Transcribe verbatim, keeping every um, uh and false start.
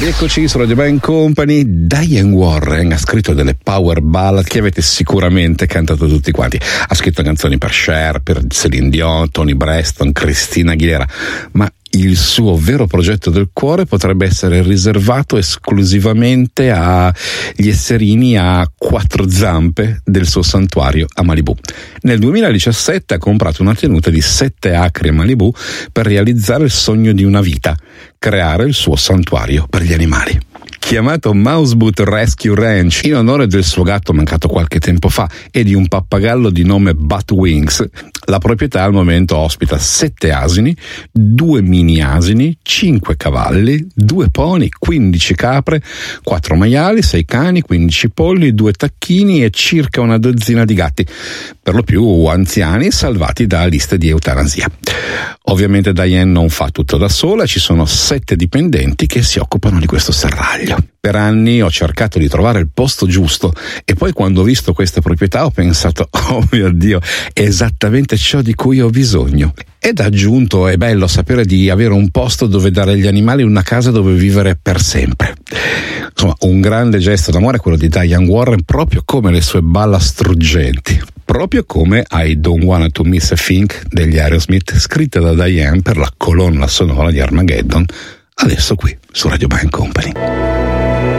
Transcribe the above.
Eccoci su Radio Band Company. Diane Warren ha scritto delle power ballad che avete sicuramente cantato tutti quanti. Ha scritto canzoni per Cher, per Celine Dion, Toni Braxton, Christina Aguilera, ma il suo vero progetto del cuore potrebbe essere riservato esclusivamente agli esserini a quattro zampe del suo santuario a Malibu. Nel duemiladiciassette ha comprato una tenuta di sette acri a Malibu per realizzare il sogno di una vita, creare il suo santuario per gli animali. Chiamato Mouseboot Rescue Ranch in onore del suo gatto mancato qualche tempo fa e di un pappagallo di nome Batwings, la proprietà al momento ospita sette asini, due mini asini, cinque cavalli, due pony, quindici capre, quattro maiali, sei cani, quindici polli, due tacchini e circa una dozzina di gatti, per lo più anziani salvati da liste di eutanasia. Ovviamente Diane non fa tutto da sola, ci sono sette dipendenti che si occupano di questo serraglio. Per anni ho cercato di trovare il posto giusto e poi quando ho visto questa proprietà ho pensato, oh mio Dio, è esattamente ciò di cui ho bisogno. Ed aggiunto, è bello sapere di avere un posto dove dare agli animali una casa dove vivere per sempre. Insomma, un grande gesto d'amore è quello di Diane Warren, proprio come le sue ballad struggenti. Proprio come I Don't Wanna To Miss a Thing degli Aerosmith, scritta da Diane per la colonna sonora di Armageddon, adesso qui su Radio Band Company.